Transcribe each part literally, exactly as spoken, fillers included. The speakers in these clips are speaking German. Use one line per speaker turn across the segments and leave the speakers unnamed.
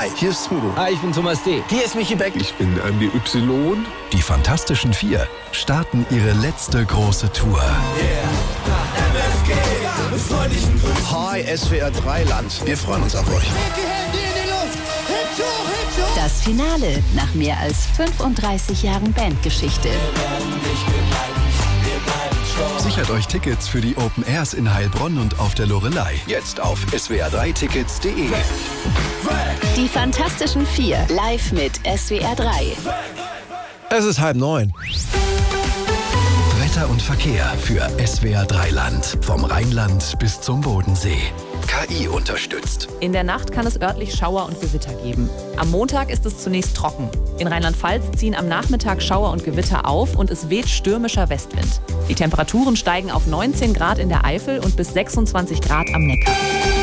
Hi, hier ist Smudo.
Hi, ich bin Thomas D.
Hier ist Michi Beck.
Ich bin Andy Y.
Die Fantastischen Vier starten ihre letzte große Tour.
Yeah. M F G, mit freundlichen Grüßen. Hi, S W R drei Land. Wir freuen uns auf euch.
Die Hände in die Luft. Hits hoch, Hits hoch.
Das Finale nach mehr als fünfunddreißig Jahren Bandgeschichte.
Sichert euch Tickets für die Open Airs in Heilbronn und auf der Loreley. Jetzt auf s w r drei tickets punkt de.
Die Fantastischen Vier, live mit S W R drei.
Es ist halb neun.
Wetter und Verkehr für S W R drei Land. Vom Rheinland bis zum Bodensee. K I unterstützt.
In der Nacht kann es örtlich Schauer und Gewitter geben. Am Montag ist es zunächst trocken. In Rheinland-Pfalz ziehen am Nachmittag Schauer und Gewitter auf und es weht stürmischer Westwind. Die Temperaturen steigen auf neunzehn Grad in der Eifel und bis sechsundzwanzig Grad am Neckar.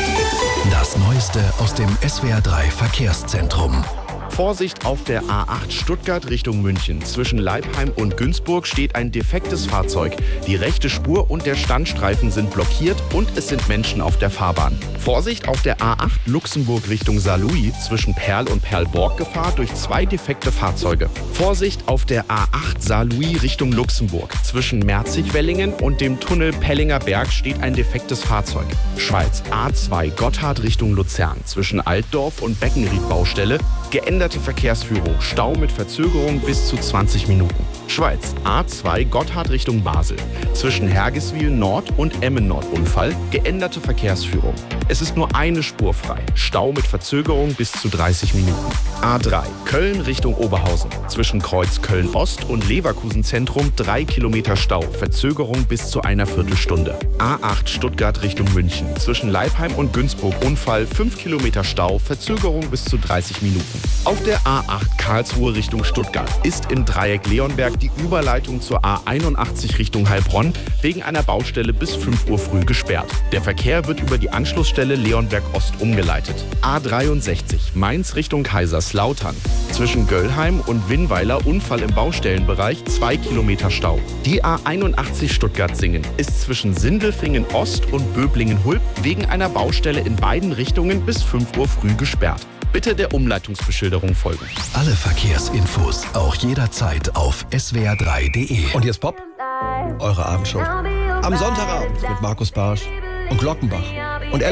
Das Neueste aus dem S W R drei Verkehrszentrum.
Vorsicht auf der A acht Stuttgart Richtung München. Zwischen Leipheim und Günzburg steht ein defektes Fahrzeug. Die rechte Spur und der Standstreifen sind blockiert und es sind Menschen auf der Fahrbahn. Vorsicht auf der A acht Luxemburg Richtung Saarlouis. Zwischen Perl und Perlborg Gefahr durch zwei defekte Fahrzeuge. Vorsicht auf der A acht Saarlouis Richtung Luxemburg. Zwischen Merzig-Wellingen und dem Tunnel Pellinger Berg steht ein defektes Fahrzeug. Schweiz A zwei Gotthard Richtung Luzern. Zwischen Altdorf und Beckenried Baustelle. Geänderte Verkehrsführung, Stau mit Verzögerung bis zu zwanzig Minuten. Schweiz A zwei Gotthard Richtung Basel. Zwischen Hergiswil Nord und Emmen Nord Unfall, geänderte Verkehrsführung. Es ist nur eine Spur frei. Stau mit Verzögerung bis zu dreißig Minuten. A drei Köln Richtung Oberhausen. Zwischen Kreuz Köln Ost und Leverkusen Zentrum drei Kilometer Stau, Verzögerung bis zu einer Viertelstunde. A acht Stuttgart Richtung München. Zwischen Leipheim und Günzburg Unfall fünf Kilometer Stau, Verzögerung bis zu dreißig Minuten. Auf der A acht Karlsruhe Richtung Stuttgart ist im Dreieck Leonberg die Überleitung zur A einundachtzig Richtung Heilbronn wegen einer Baustelle bis fünf Uhr früh gesperrt. Der Verkehr wird über die Anschlussstelle Leonberg Ost umgeleitet. A dreiundsechzig Mainz Richtung Kaiserslautern. Zwischen Göllheim und Winnweiler Unfall im Baustellenbereich zwei Kilometer Stau. Die A einundachtzig Stuttgart-Singen ist zwischen Sindelfingen Ost und Böblingen-Hulp wegen einer Baustelle in beiden Richtungen bis fünf Uhr früh gesperrt. Bitte der Umleitungsbeschilderung folgen.
Alle Verkehrsinfos auch jederzeit auf s w r drei punkt de.
Und jetzt Pop, eure Abendshow. Am Sonntagabend mit Markus Barsch und Glockenbach. Und